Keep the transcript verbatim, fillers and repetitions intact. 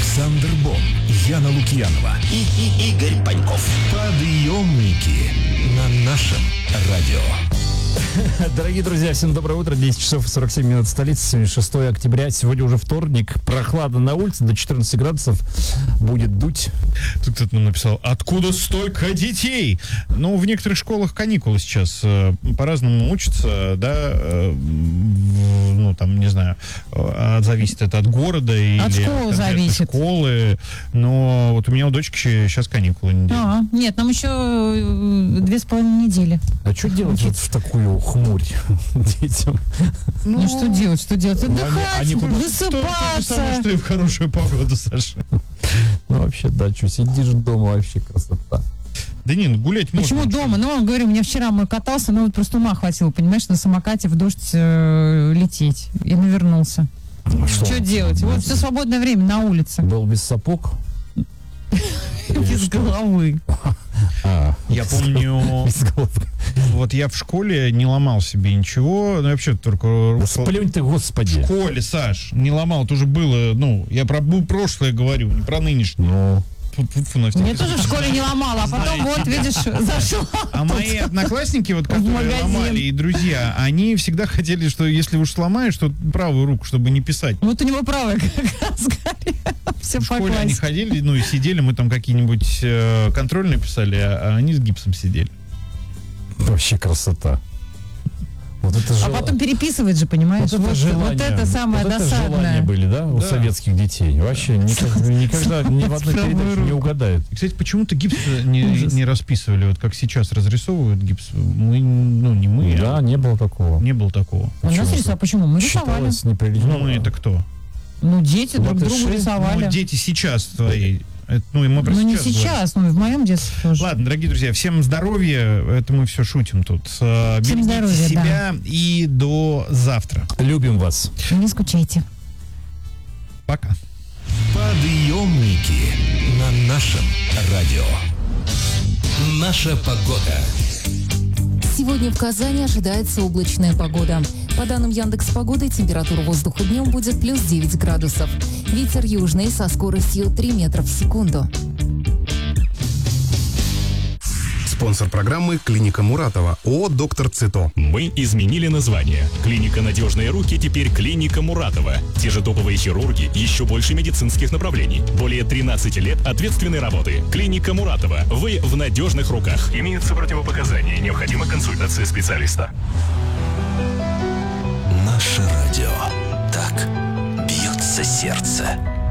Александр Бон, Яна Лукьянова и, и Игорь Паньков. Подъемники на нашем радио. Дорогие друзья, всем доброе утро. десять часов сорок семь минут столицы. Сегодня шестое октября. Сегодня уже вторник. Прохладно на улице. До четырнадцати градусов будет дуть. Тут кто-то нам написал: откуда столько детей? Ну, в некоторых школах каникулы сейчас. По-разному учатся, да. Ну, там, не знаю, зависит это от города или от школы зависит. Школы. Но вот у меня у дочки сейчас каникулы неделю. А, нет, нам еще две с половиной недели. А что делать вот в такую хмурь детям? Ну, ну что делать, что делать? Отдыхать, они, они высыпаться. То же самое, что и в хорошую погоду, Саша. Ну, вообще, да, что, сидишь дома, вообще красота. Да не, ну гулять можно. Почему дома? Ну, он говорю, у меня вчера мой катался, но вот просто ума хватило, понимаешь, на самокате в дождь э, лететь. И навернулся. А что что делать? Вот все свободное время на улице. Был без сапог? Без головы. А, я помню, вот я в школе не ломал себе ничего, ну вообще только... Да сплюнь ты, господи. В школе, Саш, не ломал, это уже было, ну, я про прошлое говорю, не про нынешнее. Ну... Мне тоже в школе не ломала, а потом вот, видишь, зашла. А мои одноклассники, вот, которые ломали, и друзья, они всегда хотели, что если уж сломаешь, то правую руку, чтобы не писать. Вот у него правая как раз горела. Все в школе они ходили, ну и сидели, мы там какие-нибудь э, контрольные писали, а, а они с гипсом сидели. Вообще красота. Вот это жел... А потом переписывать же, понимаешь? Вот это, вот, желание, вот это самое вот досадное. Это желания были, да, у да. советских детей. Вообще никогда, никогда ни в одной передаче не угадают. И, кстати, почему-то гипс не, не расписывали, вот как сейчас разрисовывают гипс. Мы, ну, не мы. Да, а не было такого. Не было такого. У нас рисовали. Почему? Мы рисовали. Ну, мы это кто? Ну, дети друг другу рисовали. Ну, дети сейчас твои. Это, ну, и мы ну не сейчас, но и в моем детстве тоже. Ладно, дорогие друзья, всем здоровья. Это мы все шутим тут. Всем Берегите здоровья, себя да. и до завтра. Любим вас. Не скучайте. Пока. Подъемники на нашем радио. Наша погода. Сегодня в Казани ожидается облачная погода. По данным Яндекс.Погоды, температура воздуха днем будет плюс девять градусов. Ветер южный со скоростью три метра в секунду. Спонсор программы – клиника Муратова, ООО «Доктор Цито». Мы изменили название. Клиника «Надежные руки» теперь клиника Муратова. Те же топовые хирурги, еще больше медицинских направлений. Более тринадцати лет ответственной работы. Клиника Муратова. Вы в надежных руках. Имеются противопоказания. Необходима консультация специалиста. Наше радио. Так бьется сердце.